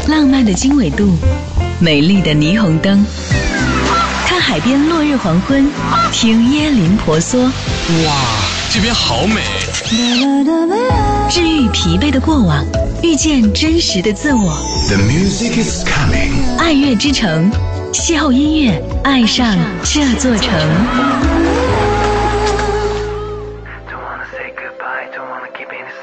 浪漫的经纬度，美丽的霓虹灯，看海边落日黄昏，听椰林婆娑。 哇，这边好美！ 治愈疲惫的过往，遇见真实的自我。 The music is coming。 爱乐之城，邂逅音乐，爱上这座城。